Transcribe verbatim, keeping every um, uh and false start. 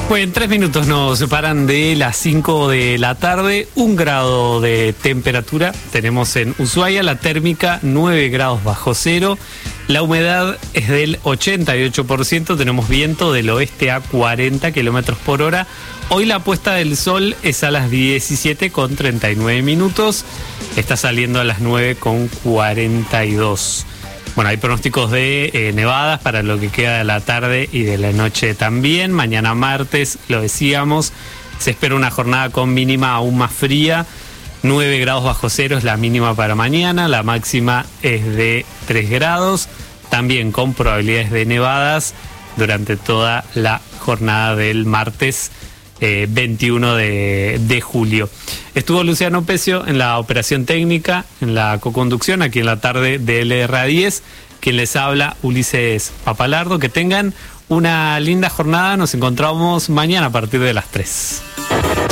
Bueno, en tres minutos nos separan de las cinco de la tarde, un grado de temperatura tenemos en Ushuaia, la térmica nueve grados bajo cero, la humedad es del ochenta y ocho por ciento, tenemos viento del oeste a cuarenta kilómetros por hora. Hoy la puesta del sol es a las diecisiete con treinta y nueve minutos, está saliendo a las nueve con cuarenta y dos. Bueno, hay pronósticos de eh, nevadas para lo que queda de la tarde y de la noche también. Mañana martes, lo decíamos, se espera una jornada con mínima aún más fría. nueve grados bajo cero es la mínima para mañana, la máxima es de tres grados. También con probabilidades de nevadas durante toda la jornada del martes eh, veintiuno de, de julio. Estuvo Luciano Pecio en la operación técnica, en la coconducción, aquí en la tarde de L R A diez. Quien les habla, Ulises Papalardo. Que tengan una linda jornada. Nos encontramos mañana a partir de las tres.